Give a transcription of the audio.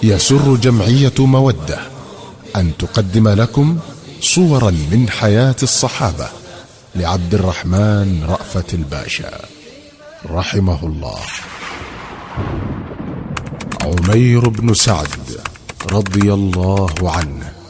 يسر جمعية مودة أن تقدم لكم صورا من حياة الصحابة لعبد الرحمن رأفت الباشا رحمه الله. عمير بن سعد رضي الله عنه